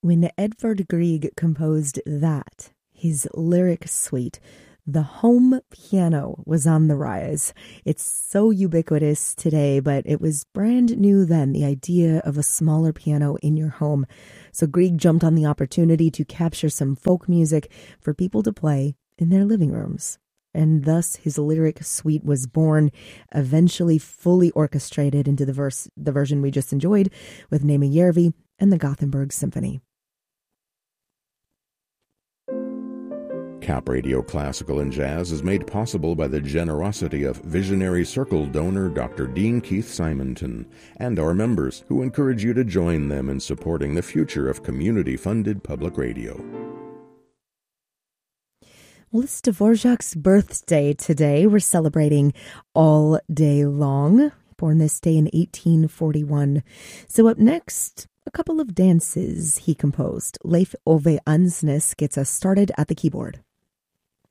When Edvard Grieg composed that, his lyric suite, the home piano was on the rise. It's so ubiquitous today, but it was brand new then, the idea of a smaller piano in your home. So Grieg jumped on the opportunity to capture some folk music for people to play in their living rooms. And thus his lyric suite was born, eventually fully orchestrated into the version we just enjoyed with Nema Järvi and the Gothenburg Symphony. Cap Radio Classical and Jazz is made possible by the generosity of Visionary Circle donor Dr. Dean Keith Simonton and our members, who encourage you to join them in supporting the future of community-funded public radio. Well, it's Dvorak's birthday today. We're celebrating all day long. Born this day in 1841. So up next, a couple of dances he composed. Leif Ove Ansnes gets us started at the keyboard.